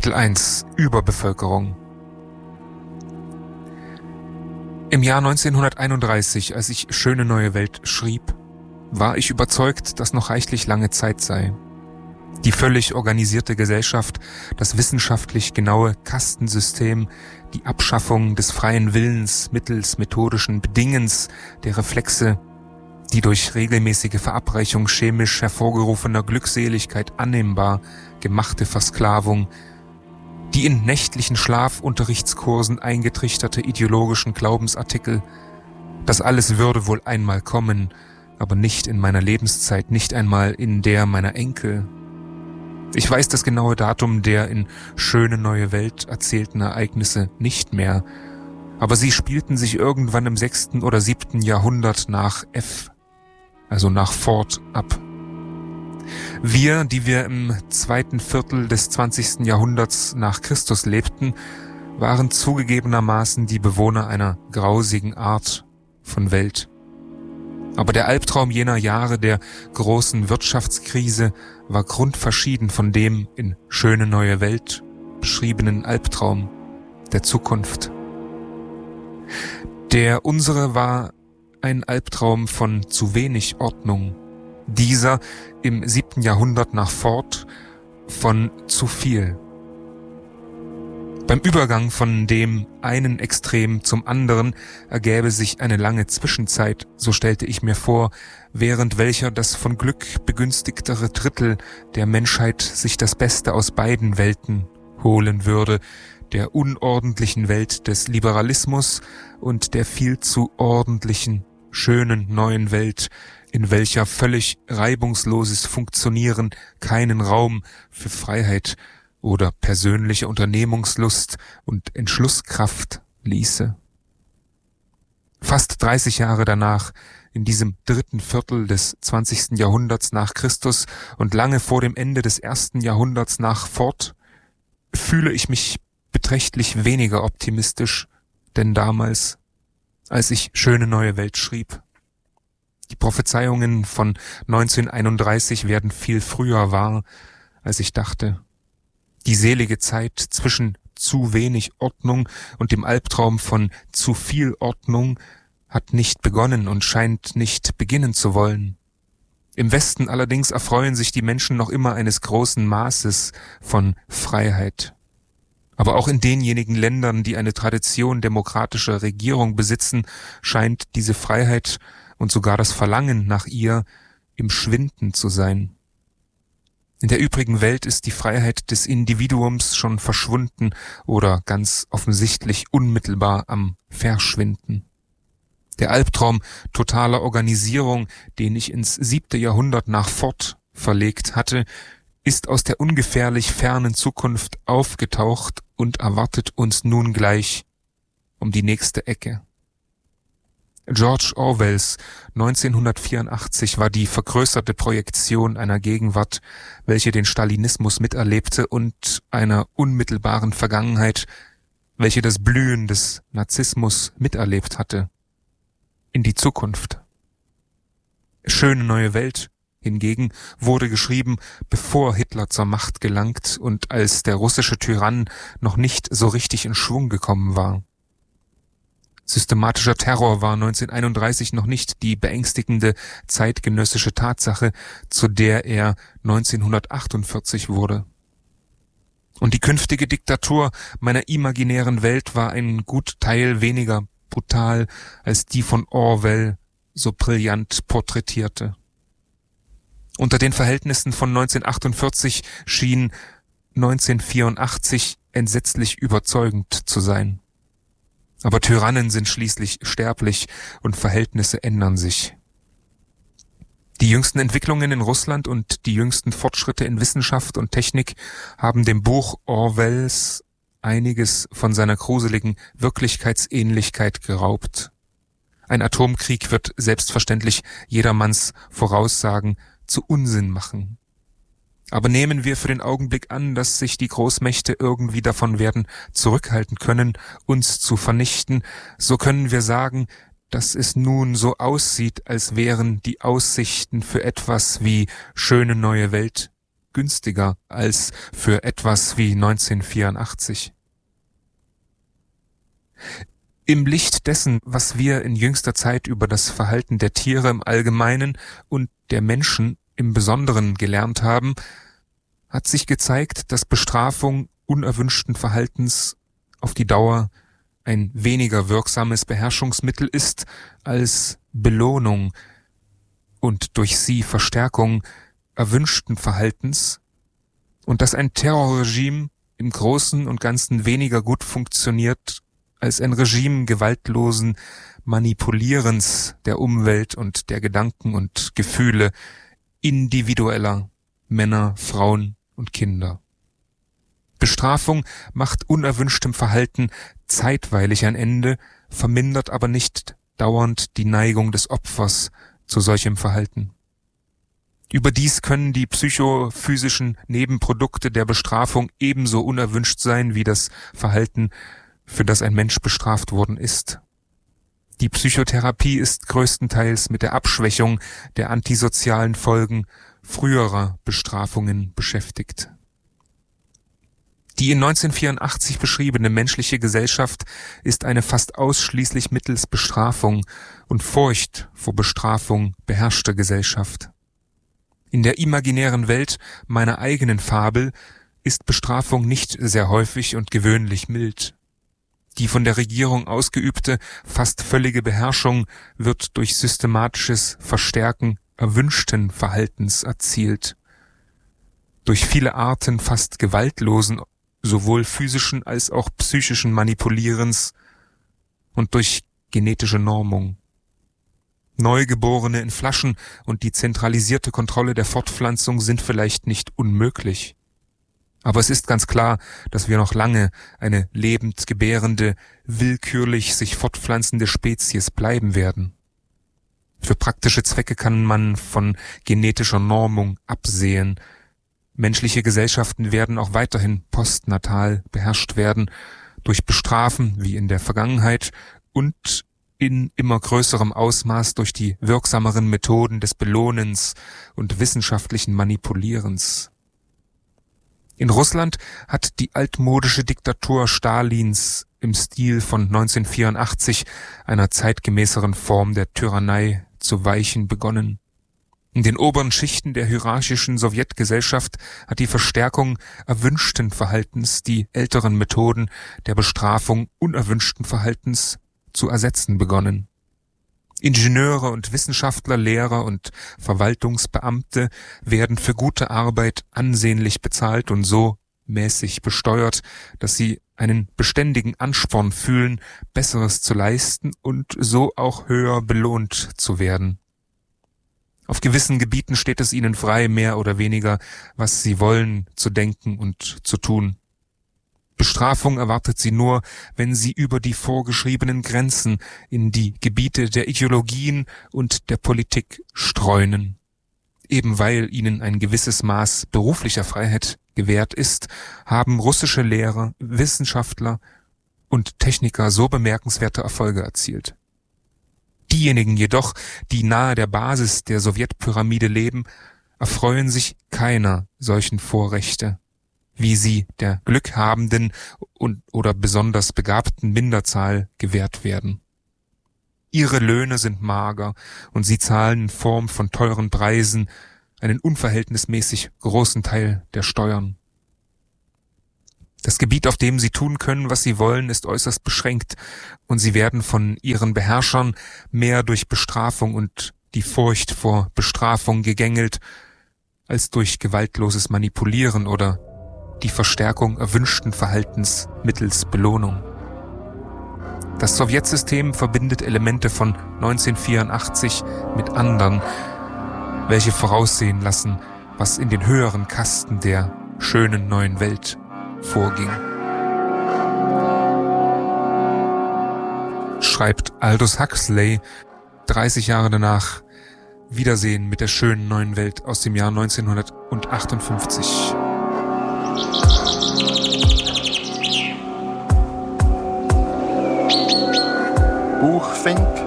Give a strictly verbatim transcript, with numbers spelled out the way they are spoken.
Kapitel eins Überbevölkerung. Im Jahr neunzehnhunderteinunddreißig, als ich Schöne neue Welt schrieb, war ich überzeugt, dass noch reichlich lange Zeit sei. Die völlig organisierte Gesellschaft, das wissenschaftlich genaue Kastensystem, die Abschaffung des freien Willens mittels methodischen Bedingens der Reflexe, die durch regelmäßige Verabreichung chemisch hervorgerufener Glückseligkeit annehmbar gemachte Versklavung, die in nächtlichen Schlafunterrichtskursen eingetrichterte ideologischen Glaubensartikel, das alles würde wohl einmal kommen, aber nicht in meiner Lebenszeit, nicht einmal in der meiner Enkel. Ich weiß das genaue Datum der in Schöne neue Welt erzählten Ereignisse nicht mehr, aber sie spielten sich irgendwann im sechsten oder siebten Jahrhundert nach F, also nach Fort, ab. Wir, die wir im zweiten Viertel des zwanzigsten Jahrhunderts nach Christus lebten, waren zugegebenermaßen die Bewohner einer grausigen Art von Welt. Aber der Albtraum jener Jahre der großen Wirtschaftskrise war grundverschieden von dem in Schöne neue Welt beschriebenen Albtraum der Zukunft. Der unsere war ein Albtraum von zu wenig Ordnung, dieser im siebten Jahrhundert nach Fort von zu viel. Beim Übergang von dem einen Extrem zum anderen ergäbe sich eine lange Zwischenzeit, so stellte ich mir vor, während welcher das von Glück begünstigtere Drittel der Menschheit sich das Beste aus beiden Welten holen würde, der unordentlichen Welt des Liberalismus und der viel zu ordentlichen, schönen neuen Welt, in welcher völlig reibungsloses Funktionieren keinen Raum für Freiheit oder persönliche Unternehmungslust und Entschlusskraft ließe. Fast dreißig Jahre danach, in diesem dritten Viertel des zwanzigsten Jahrhunderts nach Christus und lange vor dem Ende des ersten Jahrhunderts nach Fort, fühle ich mich beträchtlich weniger optimistisch denn damals, als ich Schöne neue Welt schrieb. Die Prophezeiungen von neunzehnhunderteinunddreißig werden viel früher wahr, als ich dachte. Die selige Zeit zwischen zu wenig Ordnung und dem Albtraum von zu viel Ordnung hat nicht begonnen und scheint nicht beginnen zu wollen. Im Westen allerdings erfreuen sich die Menschen noch immer eines großen Maßes von Freiheit. Aber auch in denjenigen Ländern, die eine Tradition demokratischer Regierung besitzen, scheint diese Freiheit und sogar das Verlangen nach ihr im Schwinden zu sein. In der übrigen Welt ist die Freiheit des Individuums schon verschwunden oder ganz offensichtlich unmittelbar am Verschwinden. Der Albtraum totaler Organisierung, den ich ins siebte Jahrhundert nach Fort verlegt hatte, ist aus der ungefährlich fernen Zukunft aufgetaucht und erwartet uns nun gleich um die nächste Ecke. George Orwells neunzehnhundertvierundachtzig war die vergrößerte Projektion einer Gegenwart, welche den Stalinismus miterlebte, und einer unmittelbaren Vergangenheit, welche das Blühen des Narzissmus miterlebt hatte, in die Zukunft. Schöne neue Welt hingegen wurde geschrieben, bevor Hitler zur Macht gelangt und als der russische Tyrann noch nicht so richtig in Schwung gekommen war. Systematischer Terror war neunzehnhunderteinunddreißig noch nicht die beängstigende zeitgenössische Tatsache, zu der er neunzehnhundertachtundvierzig wurde. Und die künftige Diktatur meiner imaginären Welt war ein gut Teil weniger brutal als die von Orwell so brillant porträtierte. Unter den Verhältnissen von neunzehnhundertachtundvierzig schien neunzehnhundertvierundachtzig entsetzlich überzeugend zu sein. Aber Tyrannen sind schließlich sterblich und Verhältnisse ändern sich. Die jüngsten Entwicklungen in Russland und die jüngsten Fortschritte in Wissenschaft und Technik haben dem Buch Orwells einiges von seiner gruseligen Wirklichkeitsähnlichkeit geraubt. Ein Atomkrieg wird selbstverständlich jedermanns Voraussagen zu Unsinn machen. Aber nehmen wir für den Augenblick an, dass sich die Großmächte irgendwie davon werden zurückhalten können, uns zu vernichten, so können wir sagen, dass es nun so aussieht, als wären die Aussichten für etwas wie Schöne neue Welt günstiger als für etwas wie neunzehnhundertvierundachtzig. Im Licht dessen, was wir in jüngster Zeit über das Verhalten der Tiere im Allgemeinen und der Menschen im Besonderen gelernt haben, hat sich gezeigt, dass Bestrafung unerwünschten Verhaltens auf die Dauer ein weniger wirksames Beherrschungsmittel ist als Belohnung und durch sie Verstärkung erwünschten Verhaltens und dass ein Terrorregime im Großen und Ganzen weniger gut funktioniert als ein Regime gewaltlosen Manipulierens der Umwelt und der Gedanken und Gefühle individueller Männer, Frauen und Kinder. Bestrafung macht unerwünschtem Verhalten zeitweilig ein Ende, vermindert aber nicht dauernd die Neigung des Opfers zu solchem Verhalten. Überdies können die psychophysischen Nebenprodukte der Bestrafung ebenso unerwünscht sein wie das Verhalten, für das ein Mensch bestraft worden ist. Die Psychotherapie ist größtenteils mit der Abschwächung der antisozialen Folgen früherer Bestrafungen beschäftigt. Die in neunzehnhundertvierundachtzig beschriebene menschliche Gesellschaft ist eine fast ausschließlich mittels Bestrafung und Furcht vor Bestrafung beherrschte Gesellschaft. In der imaginären Welt meiner eigenen Fabel ist Bestrafung nicht sehr häufig und gewöhnlich mild. Die von der Regierung ausgeübte, fast völlige Beherrschung wird durch systematisches Verstärken erwünschten Verhaltens erzielt. Durch viele Arten fast gewaltlosen, sowohl physischen als auch psychischen Manipulierens und durch genetische Normung. Neugeborene in Flaschen und die zentralisierte Kontrolle der Fortpflanzung sind vielleicht nicht unmöglich. Aber es ist ganz klar, dass wir noch lange eine lebend gebärende, willkürlich sich fortpflanzende Spezies bleiben werden. Für praktische Zwecke kann man von genetischer Normung absehen. Menschliche Gesellschaften werden auch weiterhin postnatal beherrscht werden, durch Bestrafen wie in der Vergangenheit und in immer größerem Ausmaß durch die wirksameren Methoden des Belohnens und wissenschaftlichen Manipulierens. In Russland hat die altmodische Diktatur Stalins im Stil von neunzehnhundertvierundachtzig einer zeitgemäßeren Form der Tyrannei zu weichen begonnen. In den oberen Schichten der hierarchischen Sowjetgesellschaft hat die Verstärkung erwünschten Verhaltens die älteren Methoden der Bestrafung unerwünschten Verhaltens zu ersetzen begonnen. Ingenieure und Wissenschaftler, Lehrer und Verwaltungsbeamte werden für gute Arbeit ansehnlich bezahlt und so mäßig besteuert, dass sie einen beständigen Ansporn fühlen, Besseres zu leisten und so auch höher belohnt zu werden. Auf gewissen Gebieten steht es ihnen frei, mehr oder weniger, was sie wollen, zu denken und zu tun. Bestrafung erwartet sie nur, wenn sie über die vorgeschriebenen Grenzen in die Gebiete der Ideologien und der Politik streunen. Eben weil ihnen ein gewisses Maß beruflicher Freiheit gewährt ist, haben russische Lehrer, Wissenschaftler und Techniker so bemerkenswerte Erfolge erzielt. Diejenigen jedoch, die nahe der Basis der Sowjetpyramide leben, erfreuen sich keiner solchen Vorrechte, wie sie der glückhabenden und oder besonders begabten Minderzahl gewährt werden. Ihre Löhne sind mager und sie zahlen in Form von teuren Preisen einen unverhältnismäßig großen Teil der Steuern. Das Gebiet, auf dem sie tun können, was sie wollen, ist äußerst beschränkt und sie werden von ihren Beherrschern mehr durch Bestrafung und die Furcht vor Bestrafung gegängelt, als durch gewaltloses Manipulieren oder die Verstärkung erwünschten Verhaltens mittels Belohnung. Das Sowjetsystem verbindet Elemente von neunzehnhundertvierundachtzig mit anderen, welche voraussehen lassen, was in den höheren Kasten der schönen neuen Welt vorging. Schreibt Aldous Huxley dreißig Jahre danach Wiedersehen mit der schönen neuen Welt aus dem Jahr neunzehnhundertachtundfünfzig. Buchfink